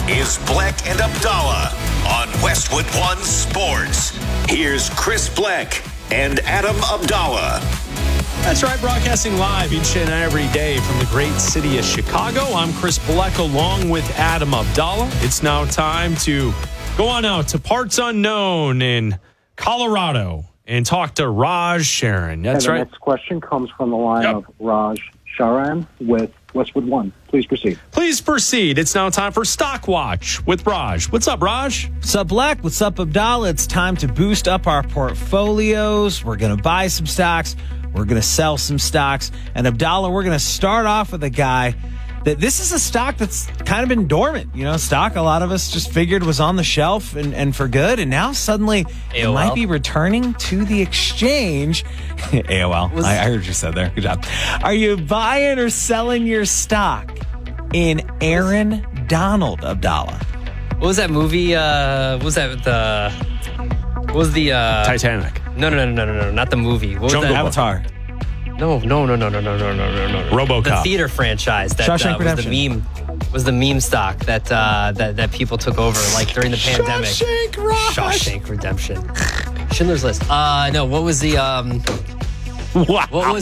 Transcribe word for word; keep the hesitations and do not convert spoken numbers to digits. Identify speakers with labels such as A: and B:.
A: is Bleck and Abdallah on Westwood One Sports. Here's Chris Bleck and Adam Abdallah.
B: That's right, broadcasting live each and every day from the great city of Chicago. I'm Chris Bleck along with Adam Abdallah. It's now time to go on out to parts unknown in Colorado and talk to Raj Sharon. That's
C: and the
B: right.
C: next question comes from the line
B: Yep.
C: of Raj Sharan with Westwood One. Please proceed.
B: Please proceed. It's now time for Stock Watch with Raj. What's up, Raj?
D: What's up, Bleck? What's up, Abdallah? It's time to boost up our portfolios. We're going to buy some stocks. We're going to sell some stocks. And Abdallah, we're going to start off with a guy that this is a stock that's kind of been dormant. You know, stock a lot of us just figured was on the shelf and, and for good. And now suddenly
E: A O L.
D: it might be returning to the exchange. A O L.
E: Was-
D: I, I heard you said there. Good job. Are you buying or selling your stock in Aaron Donald, Abdallah?
E: What was that movie? Uh, what was that the? What was the? Uh,
B: Titanic.
E: no, no, no, no, no, no, not the movie. What was
B: Jungle
E: that?
B: Book.
D: Avatar.
E: No, no, no, no, no, no, no, no, no, no.
B: RoboCop.
E: The theater franchise that
D: Shawshank
E: uh, was the
D: Redemption.
E: meme was the meme stock that uh, that that people took over like during the pandemic.
D: Shawshank Rush.
E: Shawshank Redemption. Schindler's List. Uh, no, what was the um?
B: Wow.
E: What was